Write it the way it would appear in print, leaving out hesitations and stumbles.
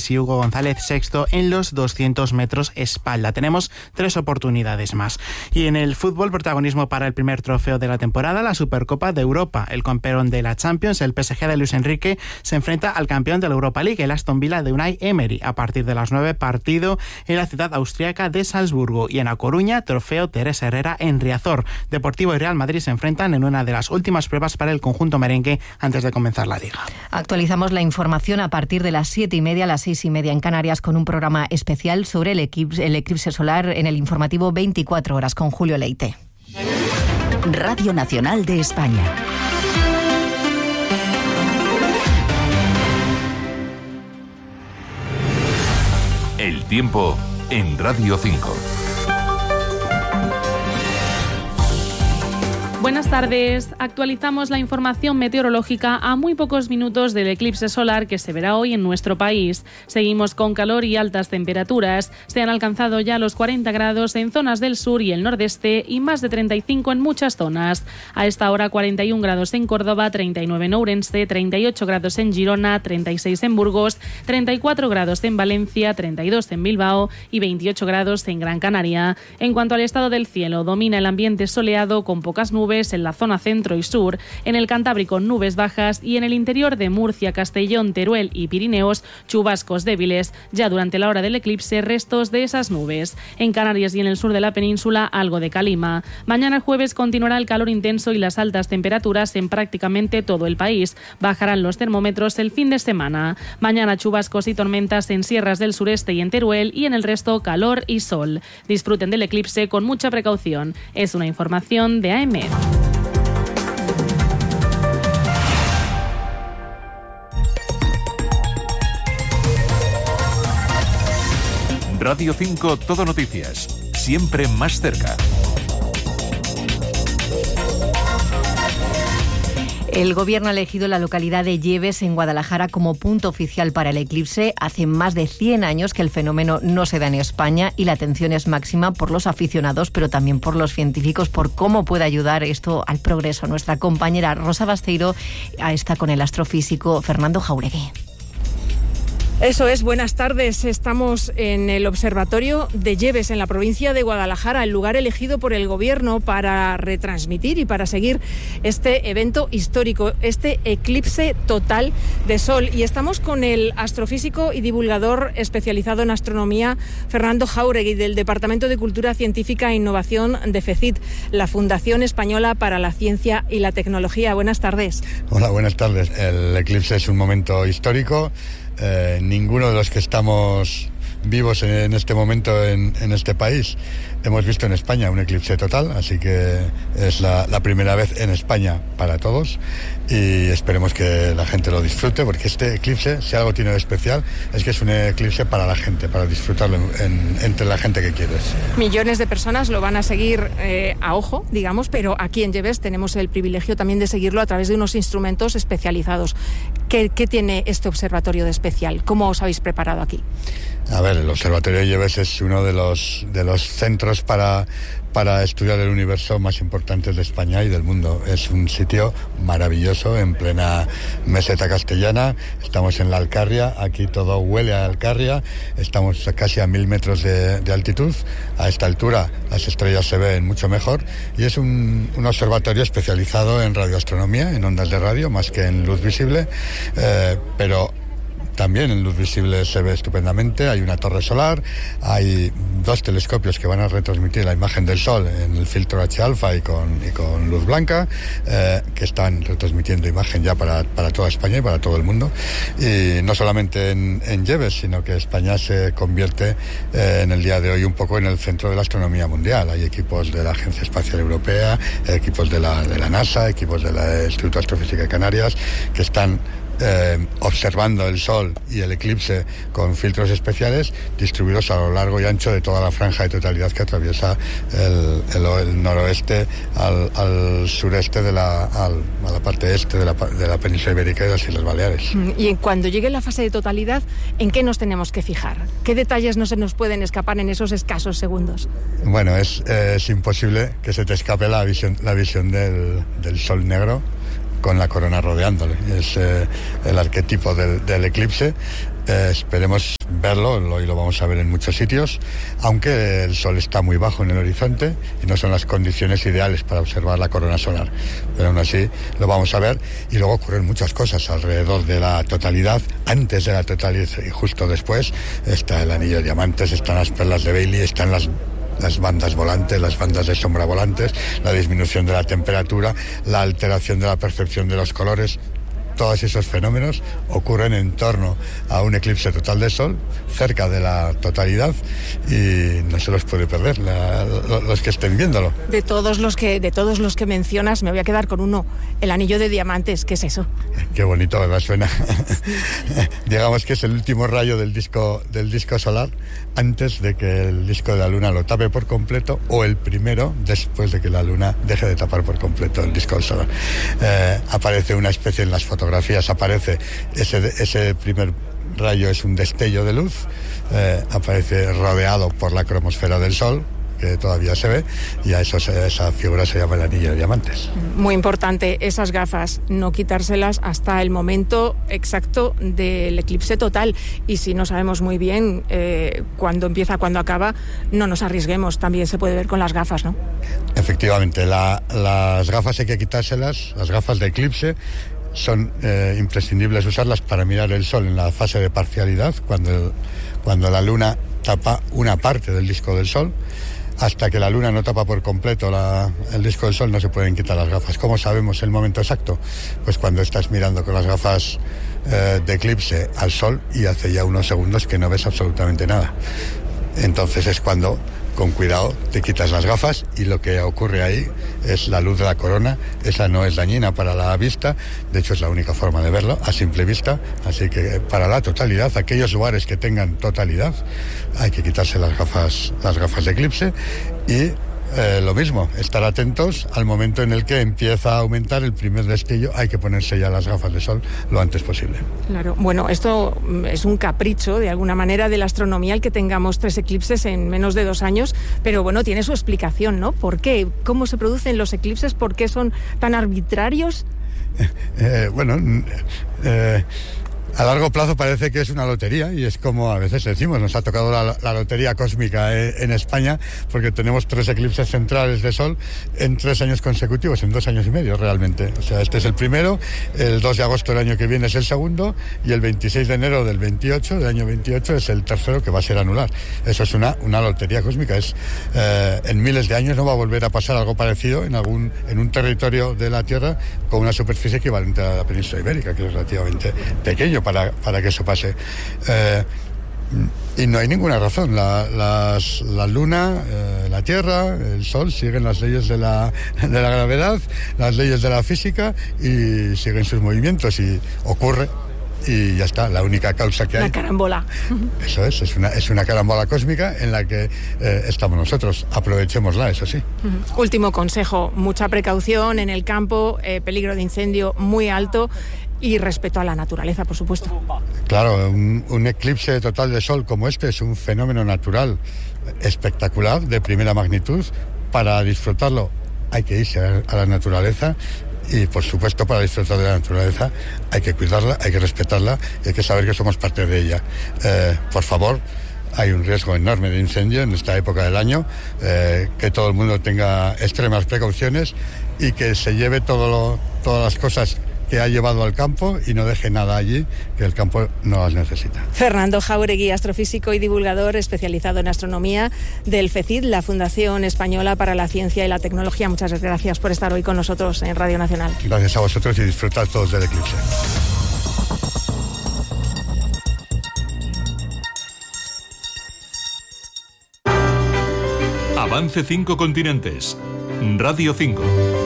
Morales y Hugo González sexto en los 200 metros espalda. Tenemos 3 oportunidades más. Y en el fútbol, protagonismo para el primer trofeo de la temporada, la Supercopa de Europa. El campeón de la Champions, el PSG de Luis Enrique, se enfrenta al campeón de la Europa League, el Aston Villa de Unai Emery, a partir de las 9, partido en la ciudad austríaca de Salzburgo. Y en A Coruña, trofeo Teresa Herrera en Riazor. Deportivo y Real Madrid se enfrentan en una de las últimas pruebas para el conjunto merengue antes de comenzar la liga. Actualizamos la información a partir de las 7:30 a las 6:30 en Canarias con un programa especial sobre el eclipse solar en el informativo 24 horas con Julio Leite. Radio Nacional de España. El tiempo en Radio 5. Buenas tardes. Actualizamos la información meteorológica a muy pocos minutos del eclipse solar que se verá hoy en nuestro país. Seguimos con calor y altas temperaturas. Se han alcanzado ya los 40 grados en zonas del sur y el nordeste y más de 35 en muchas zonas. A esta hora 41 grados en Córdoba, 39 en Ourense, 38 grados en Girona, 36 en Burgos, 34 grados en Valencia, 32 en Bilbao y 28 grados en Gran Canaria. En cuanto al estado del cielo, domina el ambiente soleado con pocas nubes en la zona centro y sur, en el Cantábrico nubes bajas y en el interior de Murcia, Castellón, Teruel y Pirineos chubascos débiles. Ya durante la hora del eclipse, restos de esas nubes. En Canarias y en el sur de la península, algo de calima. Mañana jueves continuará el calor intenso y las altas temperaturas en prácticamente todo el país. Bajarán los termómetros el fin de semana. Mañana chubascos y tormentas en sierras del sureste y en Teruel, y en el resto calor y sol. Disfruten del eclipse con mucha precaución. Es una información de AM. Radio 5 Todo Noticias, siempre más cerca. El Gobierno ha elegido la localidad de Lleves, en Guadalajara, como punto oficial para el eclipse. Hace más de 100 años que el fenómeno no se da en España y la atención es máxima por los aficionados, pero también por los científicos, por cómo puede ayudar esto al progreso. Nuestra compañera Rosa Basteiro está con el astrofísico Fernando Jauregui. Eso es, buenas tardes. Estamos en el Observatorio de Lleves, en la provincia de Guadalajara, el lugar elegido por el Gobierno para retransmitir y para seguir este evento histórico, este eclipse total de sol. Y estamos con el astrofísico y divulgador especializado en astronomía, Fernando Jauregui, del Departamento de Cultura Científica e Innovación de FECIT, la Fundación Española para la Ciencia y la Tecnología. Buenas tardes. Hola, buenas tardes. El eclipse es un momento histórico. Ninguno de los que estamos vivos en este momento en este país hemos visto en España un eclipse total, así que es la primera vez en España para todos y esperemos que la gente lo disfrute, porque este eclipse, si algo tiene de especial, es que es un eclipse para la gente, para disfrutarlo entre la gente que quieres. Millones de personas lo van a seguir a ojo, digamos, pero aquí en Lleves tenemos el privilegio también de seguirlo a través de unos instrumentos especializados. ¿Qué tiene este observatorio de especial? ¿Cómo os habéis preparado aquí? A ver, el Observatorio de Lleves es uno de los centros para estudiar el universo más importantes de España y del mundo. Es un sitio maravilloso en plena meseta castellana. Estamos en la Alcarria, aquí todo huele a Alcarria. Estamos casi a 1000 metros de altitud. A esta altura las estrellas se ven mucho mejor y es un observatorio especializado en radioastronomía, en ondas de radio, más que en luz visible, pero también en luz visible se ve estupendamente. Hay una torre solar, hay 2 telescopios que van a retransmitir la imagen del Sol en el filtro H-alfa y con luz blanca, que están retransmitiendo imagen ya para toda España y para todo el mundo. Y no solamente en Lleves, sino que España se convierte en el día de hoy un poco en el centro de la astronomía mundial. Hay equipos de la Agencia Espacial Europea, equipos de la NASA, equipos del Instituto de Astrofísica de Canarias, que están observando el Sol y el eclipse con filtros especiales distribuidos a lo largo y ancho de toda la franja de totalidad que atraviesa el noroeste al sureste a la parte este de la península ibérica y de las Islas Baleares. Y cuando llegue la fase de totalidad, ¿en qué nos tenemos que fijar? ¿Qué detalles no se nos pueden escapar en esos escasos segundos? Bueno, es imposible que se te escape la visión del Sol negro con la corona rodeándole. Es el arquetipo del eclipse Esperemos verlo, hoy lo vamos a ver en muchos sitios, aunque el sol está muy bajo en el horizonte y no son las condiciones ideales para observar la corona solar. Pero aún así lo vamos a ver, y luego ocurren muchas cosas alrededor de la totalidad, antes de la totalidad y justo después. Está el anillo de diamantes, están las perlas de Bailey, están las bandas volantes, las bandas de sombra volantes, la disminución de la temperatura, la alteración de la percepción de los colores. Todos esos fenómenos ocurren en torno a un eclipse total de sol, cerca de la totalidad, y no se los puede perder los que estén viéndolo. De todos los que mencionas, me voy a quedar con uno, el anillo de diamantes. ¿Qué es eso? Qué bonito, ¿verdad? Suena. Digamos que es el último rayo del disco solar antes de que el disco de la luna lo tape por completo, o el primero después de que la luna deje de tapar por completo el disco solar. Aparece una especie en las fotografías, aparece ese primer rayo, es un destello de luz, aparece rodeado por la cromosfera del Sol, que todavía se ve, y a esa figura se llama el anillo de diamantes. Muy importante, esas gafas, no quitárselas hasta el momento exacto del eclipse total, y si no sabemos muy bien cuándo empieza, cuándo acaba, no nos arriesguemos, también se puede ver con las gafas, ¿no? Efectivamente, las gafas hay que quitárselas, las gafas de eclipse son imprescindibles usarlas para mirar el sol en la fase de parcialidad, cuando la luna tapa una parte del disco del sol. Hasta que la luna no tapa por completo el disco del sol no se pueden quitar las gafas. ¿Cómo sabemos el momento exacto? Pues cuando estás mirando con las gafas de eclipse al sol y hace ya unos segundos que no ves absolutamente nada. Entonces es cuando, con cuidado, te quitas las gafas, y lo que ocurre ahí es la luz de la corona. Esa no es dañina para la vista, de hecho es la única forma de verlo a simple vista, así que para la totalidad, aquellos lugares que tengan totalidad, hay que quitarse las gafas de eclipse, y lo mismo, estar atentos al momento en el que empieza a aumentar el primer destello. Hay que ponerse ya las gafas de sol lo antes posible. Claro, bueno, esto es un capricho de alguna manera de la astronomía, el que tengamos 3 eclipses en menos de 2 años, pero bueno, tiene su explicación, ¿no? ¿Por qué? ¿Cómo se producen los eclipses? ¿Por qué son tan arbitrarios? A largo plazo parece que es una lotería, y es como a veces decimos, nos ha tocado la lotería cósmica en España, porque tenemos 3 eclipses centrales de sol en 3 años consecutivos, en 2 años y medio realmente. O sea, este es el primero, el 2 de agosto del año que viene es el segundo, y el 26 de enero del año 28 es el tercero, que va a ser anular. Eso es una lotería cósmica. En miles de años no va a volver a pasar algo parecido en un territorio de la Tierra con una superficie equivalente a la península ibérica, que es relativamente pequeño para que eso pase. Y no hay ninguna razón. La luna, la Tierra, el Sol siguen las leyes de la gravedad, las leyes de la física, y siguen sus movimientos, y ocurre, y ya está. La única causa que hay... La carambola. Eso es una carambola cósmica en la que estamos nosotros. Aprovechémosla, eso sí. Último consejo, mucha precaución en el campo, peligro de incendio muy alto, y respeto a la naturaleza, por supuesto. Claro, un eclipse total de sol como este es un fenómeno natural espectacular, de primera magnitud. Para disfrutarlo hay que irse a la naturaleza, y por supuesto para disfrutar de la naturaleza hay que cuidarla, hay que respetarla, y hay que saber que somos parte de ella. Por favor, hay un riesgo enorme de incendio en esta época del año, que todo el mundo tenga extremas precauciones, y que se lleve todas las cosas que ha llevado al campo, y no deje nada allí, que el campo no las necesita. Fernando Jáuregui, astrofísico y divulgador especializado en astronomía del FECID, la Fundación Española para la Ciencia y la Tecnología. Muchas gracias por estar hoy con nosotros en Radio Nacional. Gracias a vosotros, y disfrutad todos del eclipse. Avance 5 continentes. Radio 5.